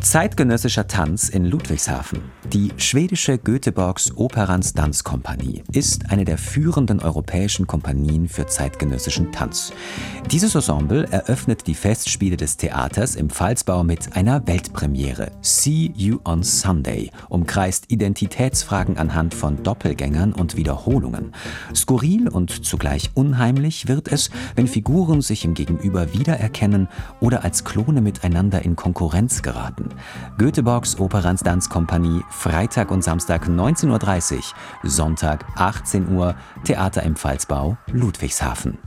Zeitgenössischer Tanz in Ludwigshafen. Die schwedische Göteborgs Operans Danskompanie ist eine der führenden europäischen Kompanien für zeitgenössischen Tanz. Dieses Ensemble eröffnet die Festspiele des Theaters im Pfalzbau mit einer Weltpremiere. See You on Sunday umkreist Identitätsfragen anhand von Doppelgängern und Wiederholungen. Skurril und zugleich unheimlich wird es, wenn Figuren sich im Gegenüber wiedererkennen oder als Klone miteinander in Konkurrenz geraten. Göteborgs Operans Danskompanie, Freitag und Samstag 19.30 Uhr, Sonntag 18 Uhr, Theater im Pfalzbau, Ludwigshafen.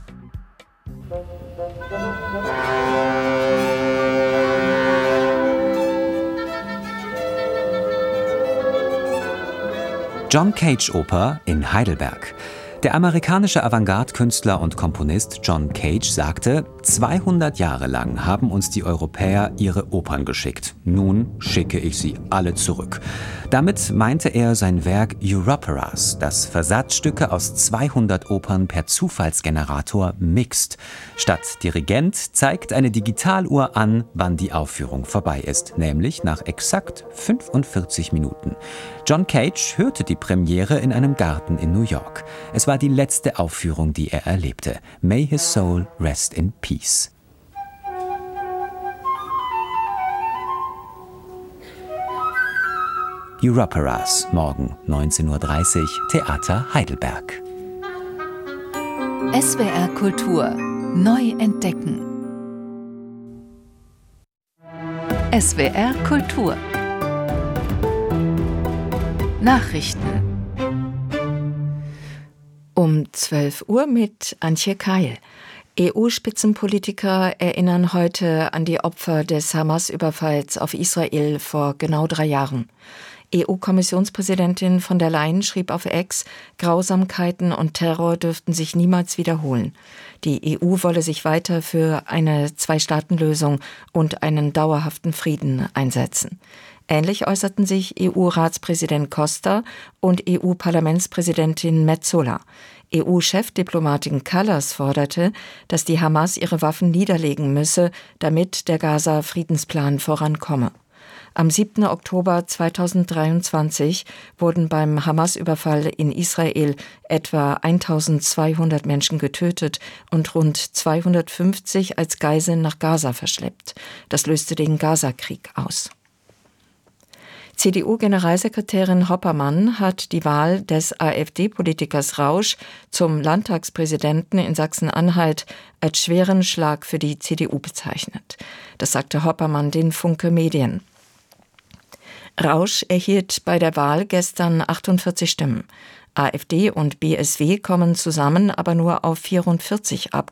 John Cage Oper in Heidelberg. Der amerikanische Avantgarde-Künstler und Komponist John Cage sagte, 200 Jahre lang haben uns die Europäer ihre Opern geschickt. Nun schicke ich sie alle zurück. Damit meinte er sein Werk Europeras, das Versatzstücke aus 200 Opern per Zufallsgenerator mixt. Statt Dirigent zeigt eine Digitaluhr an, wann die Aufführung vorbei ist, nämlich nach exakt 45 Minuten. John Cage hörte die Premiere in einem Garten in New York. Es war die letzte Aufführung, die er erlebte. May his soul rest in peace. Europeras, morgen 19.30 Uhr, Theater Heidelberg. SWR Kultur neu entdecken. SWR Kultur Nachrichten um 12 Uhr mit Antje Keil. EU-Spitzenpolitiker erinnern heute an die Opfer des Hamas-Überfalls auf Israel vor genau 3 Jahren. EU-Kommissionspräsidentin von der Leyen schrieb auf X, Grausamkeiten und Terror dürften sich niemals wiederholen. Die EU wolle sich weiter für eine Zwei-Staaten-Lösung und einen dauerhaften Frieden einsetzen. Ähnlich äußerten sich EU-Ratspräsident Costa und EU-Parlamentspräsidentin Metsola. EU-Chefdiplomatin Kallas forderte, dass die Hamas ihre Waffen niederlegen müsse, damit der Gaza-Friedensplan vorankomme. Am 7. Oktober 2023 wurden beim Hamas-Überfall in Israel etwa 1200 Menschen getötet und rund 250 als Geiseln nach Gaza verschleppt. Das löste den Gaza-Krieg aus. CDU-Generalsekretärin Hoppermann hat die Wahl des AfD-Politikers Rausch zum Landtagspräsidenten in Sachsen-Anhalt als schweren Schlag für die CDU bezeichnet. Das sagte Hoppermann den Funke Medien. Rausch erhielt bei der Wahl gestern 48 Stimmen. AfD und BSW kommen zusammen aber nur auf 44 ab.